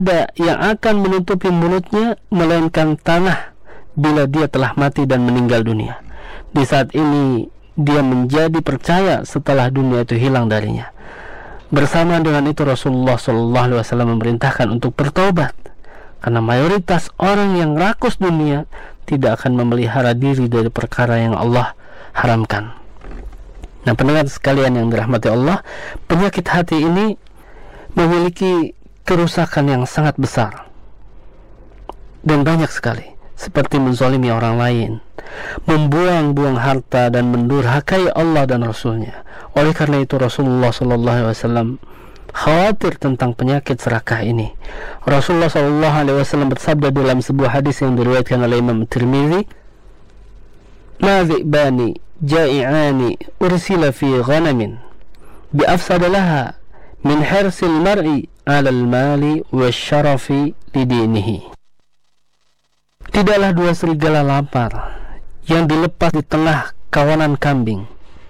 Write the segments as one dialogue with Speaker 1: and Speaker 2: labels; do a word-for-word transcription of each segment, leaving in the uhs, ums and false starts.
Speaker 1: ada yang akan menutupi mulutnya melainkan tanah bila dia telah mati dan meninggal dunia. Di saat ini dia menjadi percaya setelah dunia itu hilang darinya. Bersama dengan itu Rasulullah shallallahu alaihi wasallam memerintahkan untuk bertobat, karena mayoritas orang yang rakus dunia tidak akan memelihara diri dari perkara yang Allah haramkan. Nah, pendengar sekalian yang dirahmati Allah, penyakit hati ini memiliki kerusakan yang sangat besar dan banyak sekali, seperti menzalimi orang lain, membuang-buang harta, dan mendurhakai Allah dan Rasulnya. Oleh karena itu Rasulullah shallallahu alaihi wasallam khawatir tentang penyakit serakah ini. Rasulullah shallallahu alaihi wasallam bersabda dalam sebuah hadis yang diriwayatkan oleh Imam Tirmidzi, "Ma dhi'bani ja'i'ani ursila fi ghanamin bi afsada laha min hirsil mar'i 'ala al-mali wasyarafi lidinihi." Tidaklah dua serigala lapar yang dilepas di tengah kawanan kambing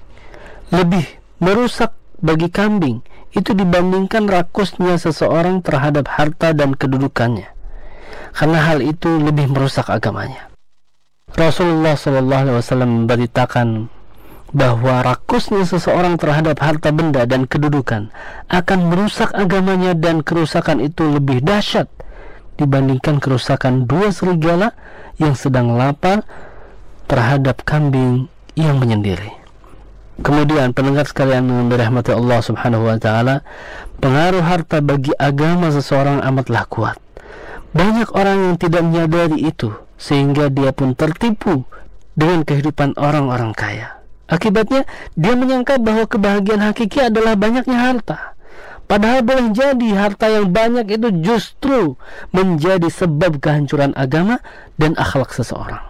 Speaker 1: lebih merusak bagi kambing itu dibandingkan rakusnya seseorang terhadap harta dan kedudukannya, karena hal itu lebih merusak agamanya. Rasulullah shallallahu alaihi wasallam memberitakan bahwa rakusnya seseorang terhadap harta benda dan kedudukan akan merusak agamanya, dan kerusakan itu lebih dahsyat dibandingkan kerusakan dua serigala yang sedang lapar terhadap kambing yang menyendiri. Kemudian pendengar sekalian yang dirahmati Allah Subhanahu wa taala, pengaruh harta bagi agama seseorang amatlah kuat. Banyak orang yang tidak menyadari itu, sehingga dia pun tertipu dengan kehidupan orang-orang kaya. Akibatnya dia menyangka bahwa kebahagiaan hakiki adalah banyaknya harta. Padahal boleh jadi harta yang banyak itu justru menjadi sebab kehancuran agama dan akhlak seseorang.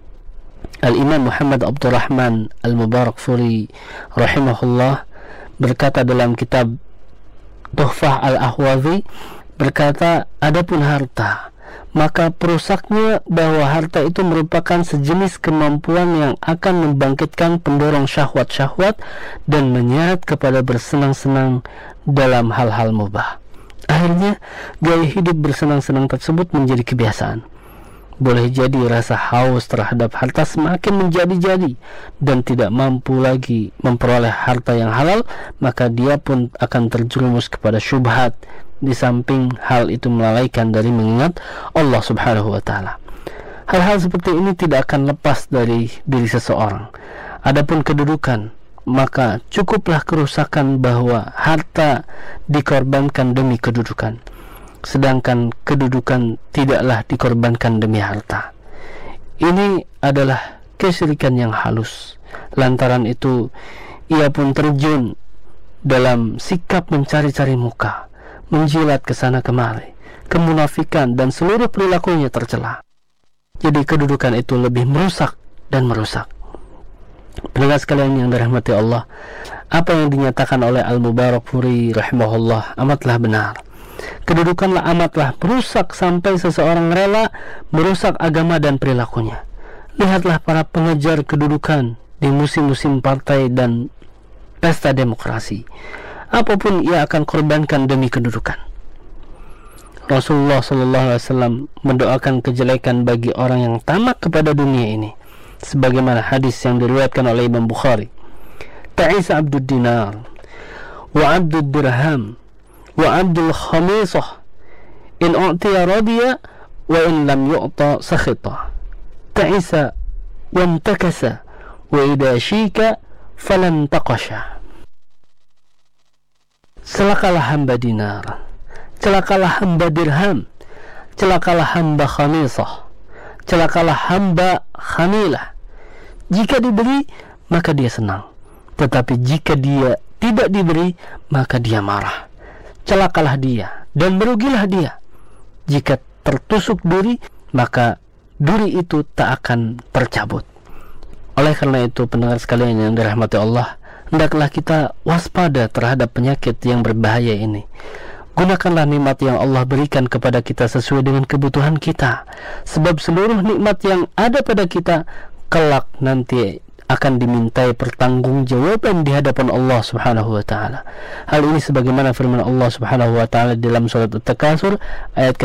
Speaker 1: Al-Imam Muhammad Abdurrahman Al-Mubarakfuri rahimahullah berkata dalam kitab Tuhfah Al-Ahwazi, berkata, adapun harta, maka perusaknya bahwa harta itu merupakan sejenis kemampuan yang akan membangkitkan pendorong syahwat-syahwat dan menyeret kepada bersenang-senang dalam hal-hal mubah. Akhirnya gaya hidup bersenang-senang tersebut menjadi kebiasaan. Boleh jadi rasa haus terhadap harta semakin menjadi-jadi dan tidak mampu lagi memperoleh harta yang halal, maka dia pun akan terjerumus kepada syubhat, di samping hal itu melalaikan dari mengingat Allah Subhanahu wa taala. Hal-hal seperti ini tidak akan lepas dari diri seseorang. Adapun kedudukan, maka cukuplah kerusakan bahwa harta dikorbankan demi kedudukan, sedangkan kedudukan tidaklah dikorbankan demi harta. Ini adalah kesyirikan yang halus. Lantaran itu ia pun terjun dalam sikap mencari-cari muka, menjilat ke sana kemari, kemunafikan, dan seluruh perilakunya tercela. Jadi kedudukan itu lebih merusak dan merusak. Pendengar sekalian yang dirahmati Allah, apa yang dinyatakan oleh Al-Mubarakfuri rahimahullah amatlah benar. Kedudukanlah amatlah merusak sampai seseorang rela merusak agama dan perilakunya. Lihatlah para pengejar kedudukan di musim-musim partai dan pesta demokrasi. Apapun ia akan korbankan demi kedudukan. Rasulullah shallallahu alaihi wasallam mendoakan kejelekan bagi orang yang tamak kepada dunia ini, sebagaimana hadis yang diriwayatkan oleh Imam Bukhari. Ta'isa abdud dinar wa abdud dirham wa abdul khamisah in u'tiya radiya wa in lam yu'ta sakhita. Ta'isa wa intakasa wa idha shika falan taqasha. Celakalah hamba dinar, celakalah hamba dirham, celakalah hamba khamisah, celakalah hamba khamilah. Jika diberi, maka dia senang, tetapi jika dia tidak diberi, maka dia marah. Celakalah dia dan merugilah dia. Jika tertusuk duri, maka duri itu tak akan tercabut. Oleh karena itu, pendengar sekalian yang dirahmati Allah, hendaklah kita waspada terhadap penyakit yang berbahaya ini. Gunakanlah nikmat yang Allah berikan kepada kita sesuai dengan kebutuhan kita, sebab seluruh nikmat yang ada pada kita kelak nanti akan dimintai pertanggungjawaban di hadapan Allah Subhanahu wa taala. Hal ini sebagaimana firman Allah Subhanahu wa taala dalam surat At-Takasur ayat